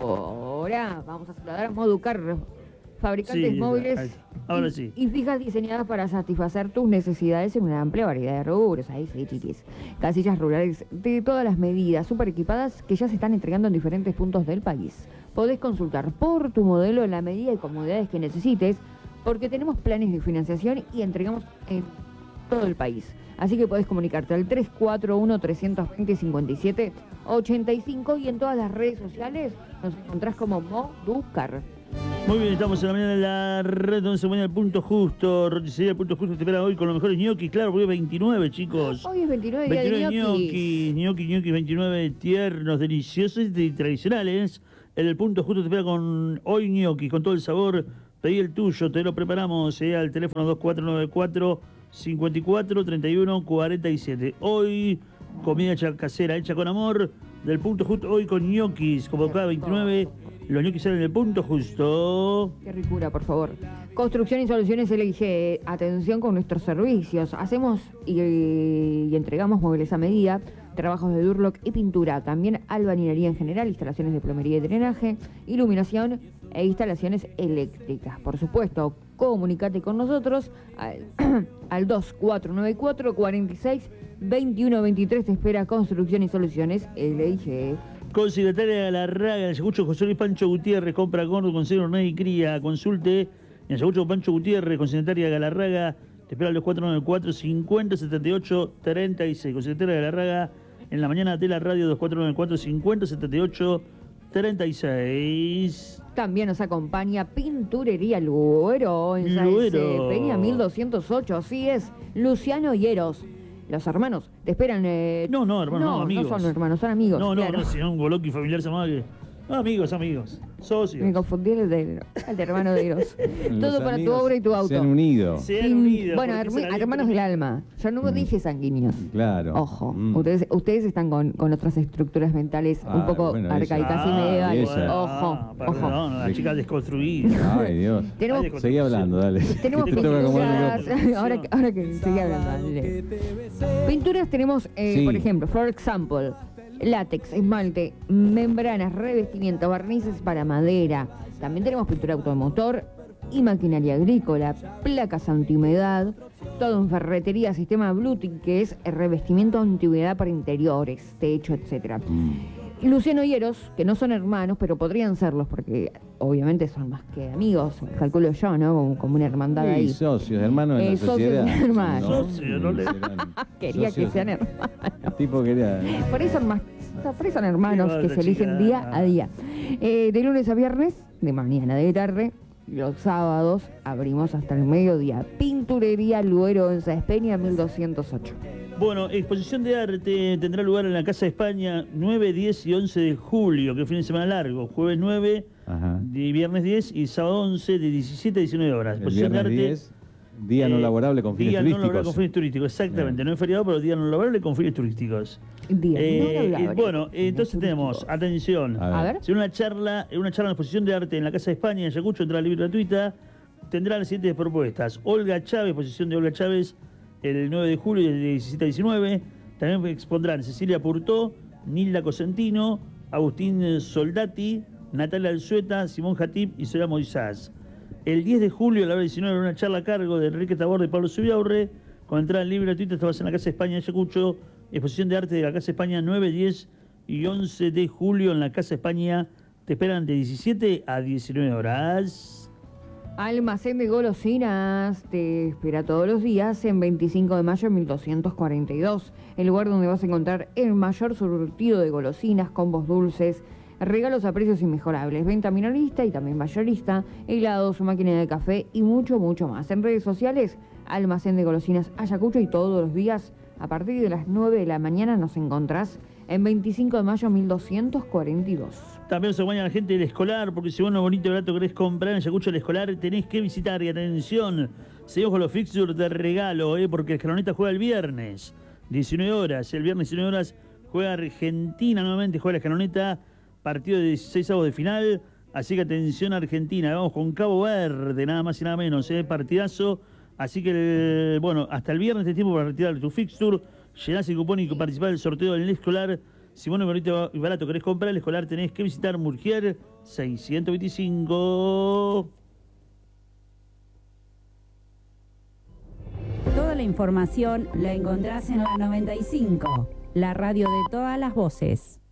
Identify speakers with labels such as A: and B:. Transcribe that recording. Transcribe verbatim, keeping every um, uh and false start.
A: Ahora vamos a saludar a Moducar, fabricantes
B: Sí,
A: móviles
B: ahí- ahora
A: y,
B: sí.
A: y fijas diseñadas para satisfacer tus necesidades en una amplia variedad de rubros. Ahí sí, chiquis. Casillas rurales de todas las medidas, super equipadas, que ya se están entregando en diferentes puntos del país. Podés consultar por tu modelo la medida y comodidades que necesites, porque tenemos planes de financiación y entregamos en todo el país. Así que podés comunicarte al tres cuatro uno, tres dos cero, cinco siete ocho cinco y en todas las redes sociales nos encontrás como Moducar.
B: Muy bien, estamos en la mañana de la red, donde se pone el punto justo. Roticería el punto justo te espera hoy con los mejores ñoquis, claro, porque es veintinueve, chicos.
A: Hoy es veintinueve, día de
B: veintinueve
A: ñoquis.
B: ñoquis, ñoquis, ñoquis, veintinueve tiernos, deliciosos y tradicionales. En el punto justo te espera con hoy ñoquis, con todo el sabor. Pedí el tuyo, te lo preparamos eh, al teléfono dos cuatro nueve cuatro, cinco cuatro, tres uno cuatro siete. Hoy, comida hecha casera, hecha con amor. Del punto justo, hoy con ñoquis, como cada veintinueve. Los ñoquis salen del punto justo.
A: Qué ricura, por favor. Construcción y Soluciones L G. Atención con nuestros servicios. Hacemos y, y entregamos muebles a medida, trabajos de Durlock y pintura. También albañilería en general, instalaciones de plomería y drenaje, iluminación e instalaciones eléctricas. Por supuesto, comunicate con nosotros al, al dos cuatro nueve cuatro, cuatro seis, dos uno dos tres. Te espera Construcción y Soluciones L G.
B: Con secretaria de Galarraga, en Ayacucho, José Luis Pancho Gutiérrez, compra gordo, consejo, hornea y cría. Consulte en Ayacucho, Pancho Gutiérrez, con secretaria de Galarraga. Te espera al dos cuatro nueve cuatro, cinco cero, siete ocho, tres seis. Con secretaria de Galarraga, en la mañana de la radio, dos cuatro nueve cuatro, cinco cero, siete ocho, tres seis.
A: También nos acompaña Pinturería Luero en
B: Luero.
A: Sáenz Peña mil doscientos ocho. Así es, Luciano Hieros. Los hermanos te esperan. Eh...
B: No, no, hermano, no,
A: no,
B: amigos.
A: no son hermanos, son amigos.
B: No, no,
A: claro.
B: no, sino un boloqui familiar se llama que. No, amigos, amigos, socios.
A: Me confundí el de, el de hermano de Hieros. Todo para tu obra y tu auto.
C: Se han unido.
B: Se han
A: Pin-
B: unido.
A: Bueno,
B: porque
A: hermi-
B: es la
A: hermanos
B: ley-
A: del alma. Yo no
C: Mm.
A: dije sanguíneos.
C: Claro.
A: Ojo,
C: Mm.
A: ustedes, ustedes están con, con otras estructuras mentales
C: Ah,
A: un poco
C: bueno,
A: arcaicas y
C: esa.
A: medievales.
C: Ah, esa.
A: Ojo,
B: Ah,
A: ojo.
B: perdón, la chica desconstruida.
C: Ay, Dios.
A: Tenemos,
B: Ay, de-
C: Seguí hablando, dale.
A: tenemos
B: Te toca como el
A: pinturas.
B: micrófono.
A: ahora, que- ahora que sigue hablando. dale. Pinturas tenemos, eh,
C: Sí.
A: por ejemplo, for example, látex, esmalte, membranas, revestimiento, barnices para madera. También tenemos pintura automotor y maquinaria agrícola, placas antihumedad, todo en ferretería, sistema Bluetooth, que es el revestimiento antihumedad para interiores, techo, etcétera.
C: Mm.
A: Luciano Hieros, que no son hermanos, pero podrían serlos, porque obviamente son más que amigos, calculo yo, ¿no? Como, como una hermandad
C: Sí,
A: ahí.
C: socios, hermanos de
A: Eh,
C: la
A: socios
C: sociedad.
A: y hermanos.
C: ¿no?
B: Socios, no le-
A: Quería que
C: Socios.
A: sean hermanos.
C: El tipo quería.
A: Por ahí son más, por ahí son hermanos
B: Qué
A: que
B: basta,
A: se eligen
B: chica.
A: día a día. Eh, de lunes a viernes, de mañana, de tarde, los sábados abrimos hasta el mediodía. Pinturería Luero en Sáenz Peña mil doscientos ocho.
B: Bueno, exposición de arte tendrá lugar en la Casa de España nueve, diez y once de julio, que es fin de semana largo. Jueves nueve,
C: Ajá.
B: de viernes diez y sábado once de diecisiete a diecinueve horas.
C: El
B: Exposición
C: viernes
B: de arte.
C: diez, día no
B: eh,
C: laborable con fines
B: Día no laborable
C: turísticos.
B: con fines turísticos, exactamente.
C: Bien.
B: No es feriado, pero día no laborable con fines turísticos.
A: Día
B: Eh,
A: no
B: eh,
A: laborable
B: bueno,
A: con fines
B: entonces tenemos,
A: turísticos.
B: atención.
C: A
A: A ver.
B: Será una charla, una charla en exposición de arte en la Casa de España, en Ayacucho, entrada libre y gratuita. Tendrá las siguientes propuestas. Olga Chávez, exposición de Olga Chávez, el nueve de julio, de diecisiete a diecinueve. También expondrán Cecilia Purtó, Nilda Cosentino, Agustín Soldati, Natalia Alzueta, Simón Jatip y Soledad Moisás. El diez de julio, a la hora diecinueve, una charla a cargo de Enrique Tabor y Pablo Subiaurre, con entrada libre y gratuita. Esto va a ser en la Casa de España, en Ayacucho. Exposición de arte de la Casa de España, nueve, diez y once de julio en la Casa de España. Te esperan de diecisiete a diecinueve horas.
A: Almacén de golosinas te espera todos los días en veinticinco de mayo mil doscientos cuarenta y dos, el lugar donde vas a encontrar el mayor surtido de golosinas, combos dulces, regalos a precios inmejorables, venta minorista y también mayorista, helados, máquina de café y mucho, mucho más. En redes sociales, Almacén de Golosinas Ayacucho, y todos los días a partir de las nueve de la mañana nos encontrás en veinticinco de mayo mil doscientos cuarenta y dos.
B: También se acompaña a la gente del Escolar, porque si vos no bonito y barato querés comprar en Ayacucho el Escolar, tenés que visitar. Y atención, seguimos con los fixtures de regalo, ¿eh? Porque el Escaloneta juega el viernes, diecinueve horas. El viernes, diecinueve horas, juega Argentina nuevamente, juega la Escaloneta, partido de dieciséis avos de final. Así que atención, Argentina, vamos con Cabo Verde, nada más y nada menos, ¿eh? Partidazo. Así que, el- bueno, hasta el viernes tenés tiempo para retirar tu fixture. Llenás el cupón y participás del sorteo del Escolar. Si vos no bonito y barato querés comprar, el escolar tenés que visitar Murgier seiscientos veinticinco.
D: Toda la información la encontrás en la noventa y cinco, la radio de todas las voces.